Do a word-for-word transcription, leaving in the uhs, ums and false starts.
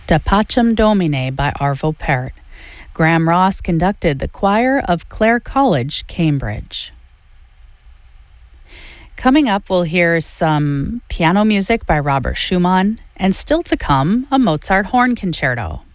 Da Pacem Domine by Arvo Pärt. Graham Ross conducted the choir of Clare College, Cambridge. Coming up, we'll hear some piano music by Robert Schumann, and still to come, a Mozart horn concerto.